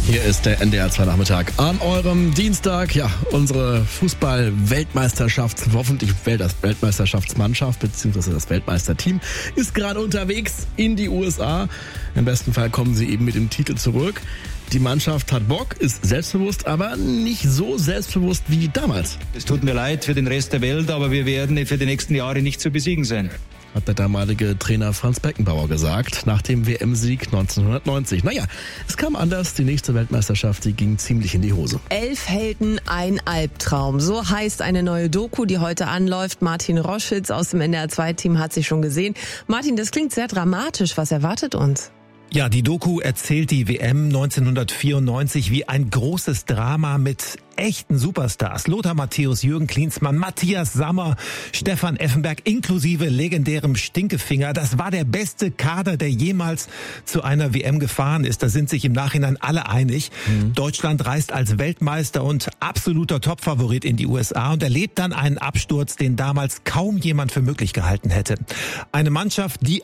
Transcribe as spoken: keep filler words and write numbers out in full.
Hier ist der N D R zwei Nachmittag an eurem Dienstag. Ja, unsere Fußball-Weltmeisterschafts-, hoffentlich Weltmeisterschaftsmannschaft bzw. das Weltmeisterteam ist gerade unterwegs in die U S A. Im besten Fall kommen sie eben mit dem Titel zurück. Die Mannschaft hat Bock, ist selbstbewusst, aber nicht so selbstbewusst wie damals. Es tut mir leid für den Rest der Welt, aber wir werden für die nächsten Jahre nicht zu besiegen sein, hat der damalige Trainer Franz Beckenbauer gesagt, nach dem W M-Sieg neunzehnhundertneunzig. Naja, es kam anders. Die nächste Weltmeisterschaft, die ging ziemlich in die Hose. Elf Helden, ein Albtraum. So heißt eine neue Doku, die heute anläuft. Martin Roschitz aus dem N D R zwei Team hat sie schon gesehen. Martin, das klingt sehr dramatisch. Was erwartet uns? Ja, die Doku erzählt die W M neunzehnhundertvierundneunzig wie ein großes Drama mit echten Superstars. Lothar Matthäus, Jürgen Klinsmann, Matthias Sammer, Stefan Effenberg inklusive legendärem Stinkefinger. Das war der beste Kader, der jemals zu einer W M gefahren ist. Da sind sich im Nachhinein alle einig. Mhm. Deutschland reist als Weltmeister und absoluter Topfavorit in die U S A und erlebt dann einen Absturz, den damals kaum jemand für möglich gehalten hätte. Eine Mannschaft, die